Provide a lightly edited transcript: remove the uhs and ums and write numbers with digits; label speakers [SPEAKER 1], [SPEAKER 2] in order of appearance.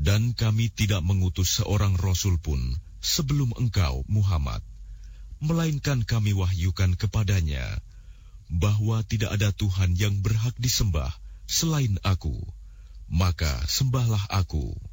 [SPEAKER 1] Dan kami tidak mengutus seorang rasul pun sebelum engkau, Muhammad, melainkan kami wahyukan kepadanya bahwa tidak ada Tuhan yang berhak disembah selain Aku, maka sembahlah Aku.